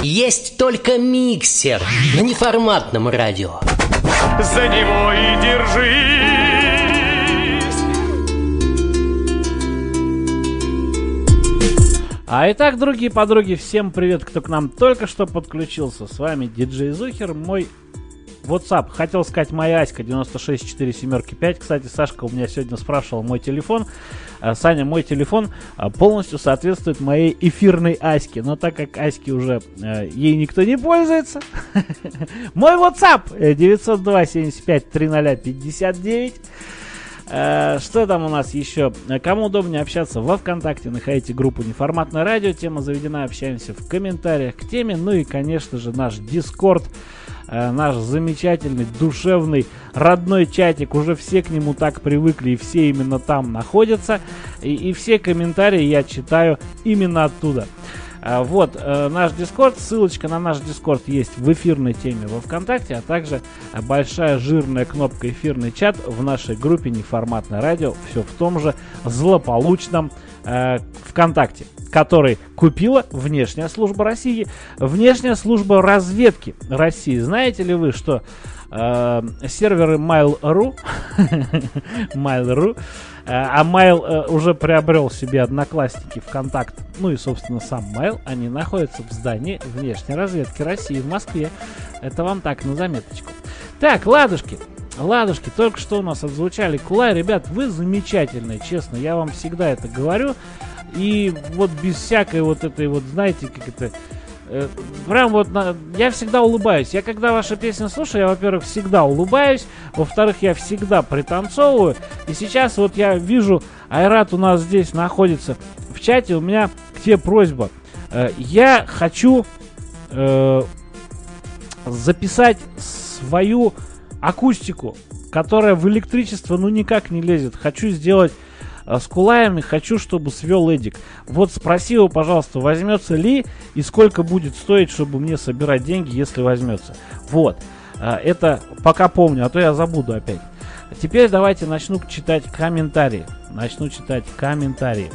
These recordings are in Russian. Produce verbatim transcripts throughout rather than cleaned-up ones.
Есть только миксер на неформатном радио. За него и держись. А итак, другие подруги, всем привет, кто к нам только что подключился. С вами диджей Зухер, мой WhatsApp, хотел сказать моя Аська девяносто шесть четыре семь пять. Кстати, Сашка у меня сегодня спрашивал мой телефон. Саня, мой телефон полностью соответствует моей эфирной Аське. Но так как Аське уже ей никто не пользуется, мой WhatsApp девятьсот два семьдесят пять тридцать пятьдесят девять. Что там у нас еще? Кому удобнее общаться во ВКонтакте, находите группу «Неформатное радио», тема заведена, общаемся в комментариях к теме. Ну и, конечно же, наш Дискорд, наш замечательный, душевный, родной чатик. Уже все к нему так привыкли, и все именно там находятся. И, и все комментарии я читаю именно оттуда. Вот э, наш Дискорд, ссылочка на наш Дискорд есть в эфирной теме во ВКонтакте, а также большая жирная кнопка «Эфирный чат» в нашей группе «Неформатное радио», все в том же злополучном э, ВКонтакте, который купила внешняя служба России, внешняя служба разведки России. Знаете ли вы, что э, серверы Mail.ru Mail.ru а Mail э, уже приобрел себе Одноклассники, ВКонтакт, ну и, собственно, сам Mail, они находятся в здании внешней разведки России в Москве. Это вам так, на заметочку. Так, ладушки, ладушки, только что у нас отзвучали кулай. Ребят, вы замечательные, честно, я вам всегда это говорю. И вот без всякой вот этой вот, знаете, как это... Прям вот на... я всегда улыбаюсь. Я когда ваши песни слушаю, я, во-первых, всегда улыбаюсь. Во-вторых, я всегда пританцовываю. И сейчас вот я вижу, Айрат у нас здесь находится в чате. У меня к тебе просьба. Я хочу э, записать свою акустику, которая в электричество ну никак не лезет. Хочу сделать с кулаями, хочу, чтобы свел Эдик. Вот спроси его, пожалуйста, возьмется ли и сколько будет стоить, чтобы мне собирать деньги, если возьмется. Вот. Это пока помню, а то я забуду опять. Теперь давайте начну читать комментарии. Начну читать комментарии.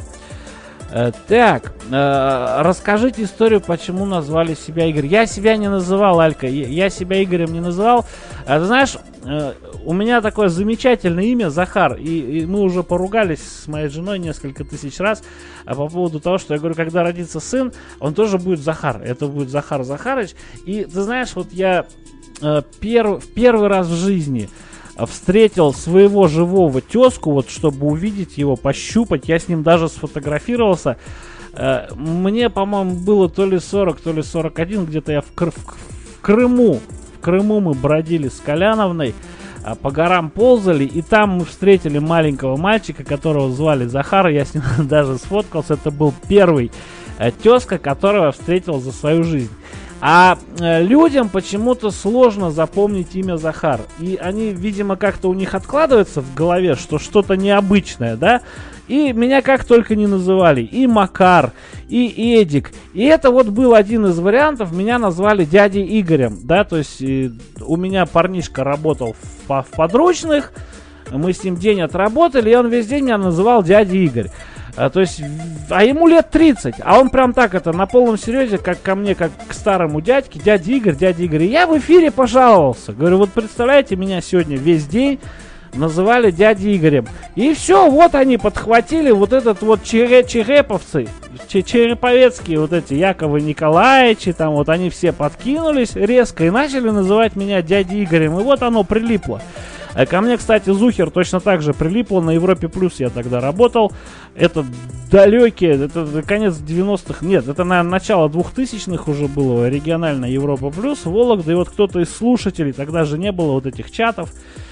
Так, расскажите историю, почему назвали себя Игорь. Я себя не называл, Алька. Я себя Игорем не называл. Ты знаешь, у меня такое замечательное имя Захар. И, и мы уже поругались с моей женой несколько тысяч раз по поводу того, что я говорю, когда родится сын, он тоже будет Захар. Это будет Захар Захарыч. И ты знаешь, вот я перв, первый раз в жизни встретил своего живого тезку, вот чтобы увидеть его, пощупать. Я с ним даже сфотографировался. Мне, по-моему, было то ли сорок, то ли сорок один. Где-то я в, Кр- в Крыму. В Крыму мы бродили с Коляновной, по горам ползали, и там мы встретили маленького мальчика, которого звали Захар. Я с ним даже сфоткался. Это был первый тезка, которого я встретил за свою жизнь. А э, людям почему-то сложно запомнить имя Захар. И они, видимо, как-то у них откладывается в голове, что что-то необычное, да? И меня как только не называли. И Макар, и Эдик. И это вот был один из вариантов. Меня назвали дядей Игорем, да? То есть э, у меня парнишка работал в, в подручных. Мы с ним день отработали, и он весь день меня называл дядей Игорь. А, то есть, а ему лет тридцать, а он прям так это, на полном серьезе, как ко мне, как к старому дядьке, дядя Игорь, дядя Игорь. И я в эфире пожаловался. Говорю, вот представляете, меня сегодня весь день называли дядей Игорем. И все, вот они подхватили вот этот вот чере- череповцы, череповецкие вот эти Яковы Николаевичи, там вот они все подкинулись резко и начали называть меня дядей Игорем. И вот оно прилипло. Ко мне, кстати, Зухер точно так же прилипло. На Европе Плюс я тогда работал. Это далекие, это конец девяностых. Нет, это, наверное, начало двухтысячных уже было. Региональная Европа Плюс, Вологда. И вот кто-то из слушателей, тогда же не было вот этих чатов,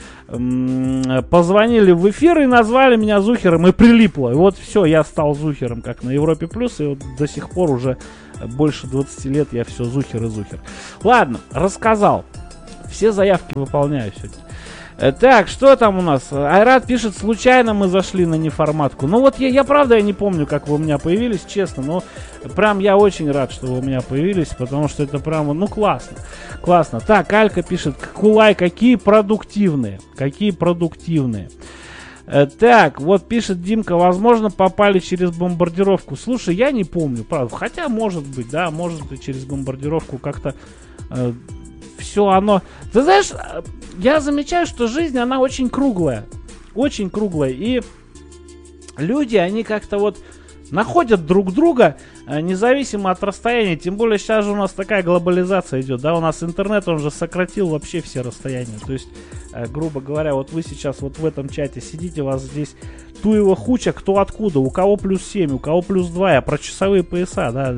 позвонили в эфир и назвали меня Зухером. И прилипло. И вот все, я стал Зухером, как на Европе Плюс. И вот до сих пор уже больше двадцати лет я все Зухер и Зухер. Ладно, рассказал. Все заявки выполняю сегодня. Так, что там у нас? Айрат пишет, случайно мы зашли на неформатку. Ну вот я, я правда я не помню, как вы у меня появились, честно. Но прям я очень рад, что вы у меня появились, потому что это прям, ну классно. Классно. Так, Алька пишет, Кулай, какие продуктивные. Какие продуктивные. Э, так, вот пишет Димка, возможно, попали через бомбардировку. Слушай, я не помню, правда. Хотя, может быть, да, может быть, через бомбардировку как-то э, все оно... Ты знаешь, я замечаю, что жизнь, она очень круглая. Очень круглая. И люди, они как-то вот находят друг друга, независимо от расстояния. Тем более сейчас же у нас такая глобализация идет, да, у нас интернет, он же сократил вообще все расстояния. То есть, грубо говоря, вот вы сейчас вот в этом чате сидите, у вас здесь туева хуча, кто откуда, у кого плюс семь, у кого плюс два, я про часовые пояса, да,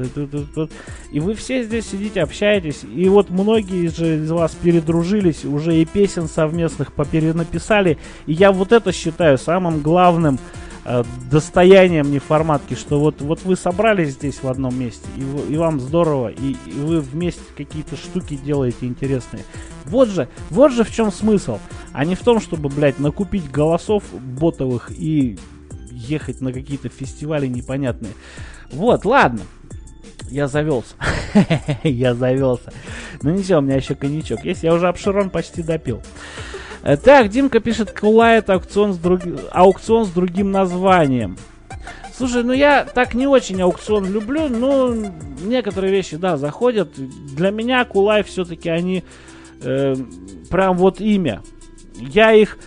и вы все здесь сидите, общаетесь, и вот многие же из вас передружились, уже и песен совместных поперенаписали, и я вот это считаю самым главным достоянием неформатки, что вот, вот вы собрались здесь в одном месте, и, и вам здорово, и, и вы вместе какие-то штуки делаете интересные. Вот же, вот же в чем смысл, а не в том, чтобы, блядь, накупить голосов ботовых и ехать на какие-то фестивали непонятные. Вот, ладно. Я завелся. Я завелся. Ну ничего, у меня еще коньячок есть, я уже обширон почти допил. Так, Димка пишет, Кулай это аукцион с, друг... аукцион с другим названием. Слушай, ну я так не очень аукцион люблю, но некоторые вещи, да, заходят. Для меня Кулай все-таки они э, прям вот имя. Я их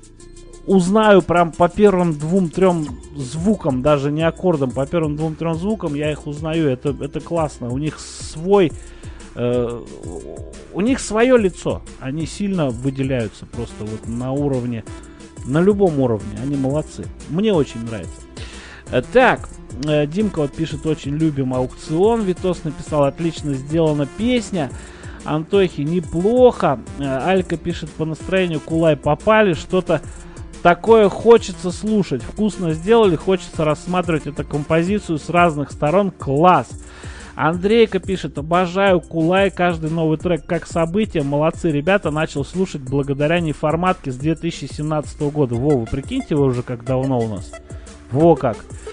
узнаю прям по первым двум-трем звукам, даже не аккордам, по первым двум-трем звукам я их узнаю. Это, это классно. У них свой... Uh, у них свое лицо, они сильно выделяются просто вот на уровне, на любом уровне, они молодцы, мне очень нравится. uh, Так, uh, Димка вот пишет, очень любим аукцион, Витос написал, отлично сделана песня, Антохи неплохо, uh, Алька пишет, по настроению Кулай попали, что-то такое хочется слушать, вкусно сделали, хочется рассматривать эту композицию с разных сторон, класс. Андрейка пишет, обожаю Кулай, каждый новый трек как событие, молодцы ребята, начал слушать благодаря неформатке с две тысячи семнадцатого года. Во, вы прикиньте, вы уже как давно у нас. Во как.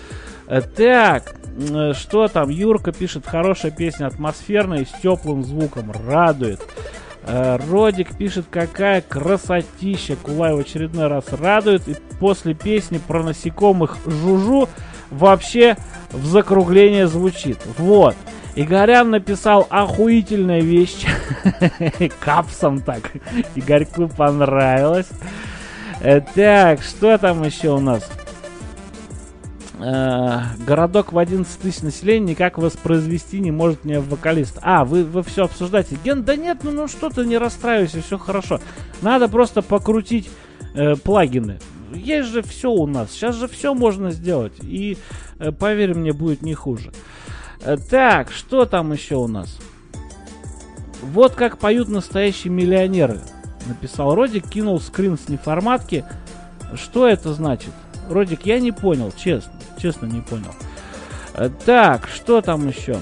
Так, что там, Юрка пишет, хорошая песня, атмосферная и с теплым звуком, радует. Родик пишет, какая красотища, Кулай в очередной раз радует, и после песни про насекомых жужу вообще в закругление звучит. Вот. Игорян написал охуительная вещь. Капсом так. Игорьку понравилось. Так, что там еще у нас? Городок в одиннадцать тысяч населения никак воспроизвести не может мне вокалист. А, вы, вы все обсуждаете. Ген, да нет, ну, ну что ты, не расстраивайся, все хорошо. Надо просто покрутить э, плагины. Есть же все у нас. Сейчас же все можно сделать. И, э, поверь мне, будет не хуже. Э, так, что там еще у нас? Вот как поют настоящие миллионеры. Написал Родик, кинул скрин с неформатки. Что это значит? Родик, я не понял, честно. Честно не понял. Э, так, что там еще?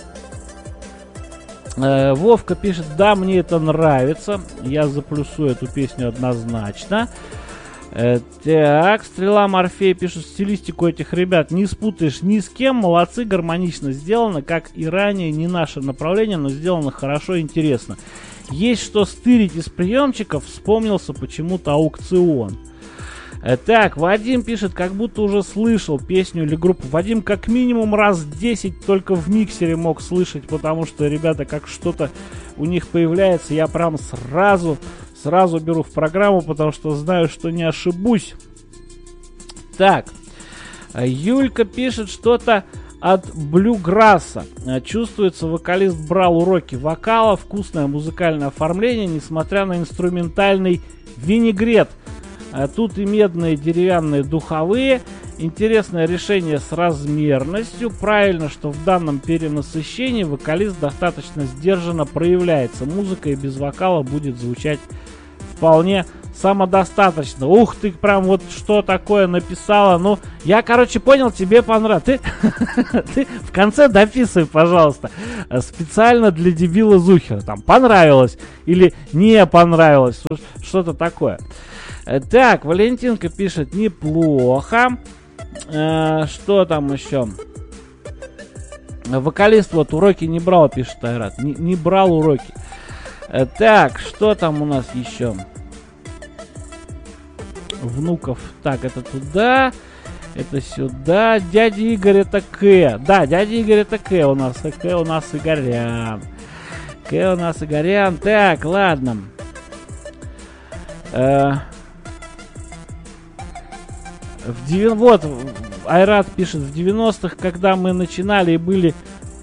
Э, Вовка пишет, да, мне это нравится. Я заплюсую эту песню однозначно. Э, так, Стрела Морфей пишет, стилистику этих ребят не спутаешь ни с кем. Молодцы, гармонично сделано, как и ранее, не наше направление, но сделано хорошо и интересно. Есть что стырить из приемчиков, вспомнился почему-то аукцион. Так, Вадим пишет, как будто уже слышал песню или группу. Вадим как минимум раз десять только в миксере мог слышать, потому что, ребята, как что-то у них появляется, я прям сразу, сразу беру в программу, потому что знаю, что не ошибусь. Так, Юлька пишет что-то от Блюграсса. Чувствуется, вокалист брал уроки вокала, вкусное музыкальное оформление, несмотря на инструментальный винегрет. А тут и медные, деревянные духовые. Интересное решение с размерностью. Правильно, что в данном перенасыщении вокалист достаточно сдержанно проявляется. Музыка и без вокала будет звучать вполне самодостаточно. Ух ты, прям вот что такое написала. Ну, я, короче, понял, тебе понравилось. Ты, ты в конце дописывай, пожалуйста. Специально для дебила Зухера. Там понравилось или не понравилось. Что-то такое. Так, Валентинка пишет, неплохо. Э, что там еще? Вокалист вот уроки не брал, пишет Айрат. Не, не брал уроки. Э, так, что там у нас еще? внуков. Так, это туда, это сюда. Дядя Игорь это К. Да, дядя Игорь это К у нас. К у нас Игорян. К у нас Игорян. Так, ладно. Э, в девяностых, вот, Айрат пишет, в девяностых, когда мы начинали и были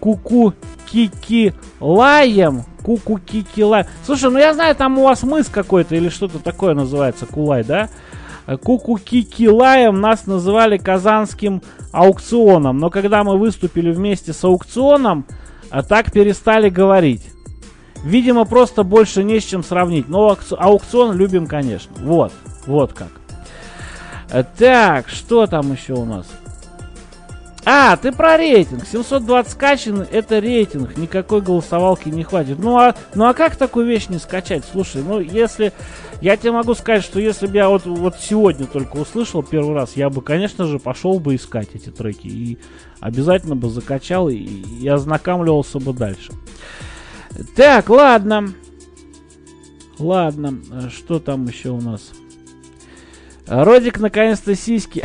ку-ку-ки-ки-лаем, ку-ку-ки-ки-лаем. Слушай, ну я знаю, там у вас мыс какой-то или что-то такое называется, Кулай, да? Ку-ку-ки-ки-лаем нас называли казанским аукционом, но когда мы выступили вместе с аукционом, так перестали говорить. Видимо, просто больше не с чем сравнить. Но аукцион любим, конечно. Вот, вот как. Так, что там еще у нас? А, ты про рейтинг. семьсот двадцать скачан, это рейтинг. Никакой голосовалки не хватит. Ну а, ну а как такую вещь не скачать? Слушай, ну если... Я тебе могу сказать, что если бы я вот, вот сегодня только услышал первый раз, я бы, конечно же, пошел бы искать эти треки. И обязательно бы закачал и, и ознакомливался бы дальше. Так, ладно. Ладно, что там еще у нас? Родик наконец-то сиськи.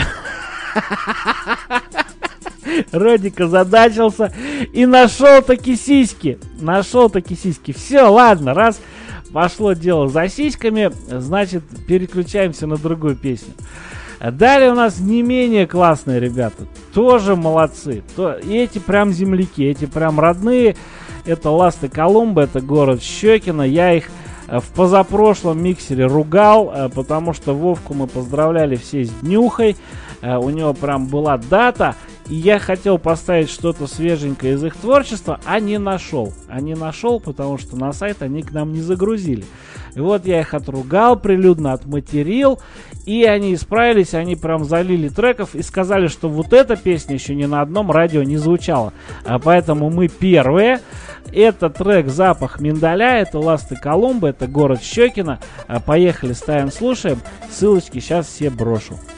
Родик озадачился и нашел таки сиськи. Нашел таки сиськи. Все, ладно, раз пошло дело за сиськами, значит, переключаемся на другую песню. Далее у нас не менее классные ребята. Тоже молодцы. То, эти прям земляки, эти прям родные. Это Ласты Колумба, это город Щекино. Я их в позапрошлом миксере ругал, потому что Вовку мы поздравляли все с днюхой. У него прям была дата. И я хотел поставить что-то свеженькое из их творчества, а не нашел. А не нашел, потому что на сайт они к нам не загрузили. И вот я их отругал, прилюдно отматерил. И они исправились, они прям залили треков и сказали, что вот эта песня еще ни на одном радио не звучала. А поэтому мы первые. Это трек «Запах миндаля», это Ласты Колумба, это город Щекино. Поехали, ставим, слушаем. Ссылочки сейчас все брошу.